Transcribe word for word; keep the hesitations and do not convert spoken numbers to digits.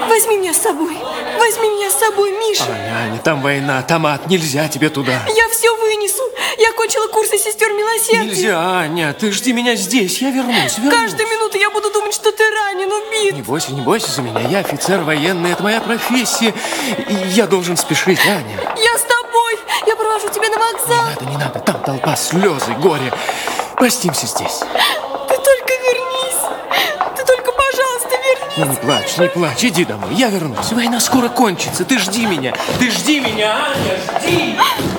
Возьми меня с собой. Возьми меня с собой, Миша. Аня, Аня, там война, там ад, нельзя тебе туда. Я все вынесу. Я кончила курсы сестер милосердия. Нельзя, Аня, ты жди меня здесь, я вернусь, вернусь. Каждую минуту я буду думать, что ты ранен, убит. Не бойся, не бойся за меня, я офицер военный, это моя профессия. И я должен спешить, Аня. Я с тобой. Я провожу тебя на вокзал. Не надо, не надо, там толпа, слезы, горе. Простимся здесь. Ты только вернись. Ты только, пожалуйста, вернись. Ну, не плачь, не плачь, иди домой, я вернусь. Война скоро кончится, ты жди меня. Ты жди меня, Аня, жди.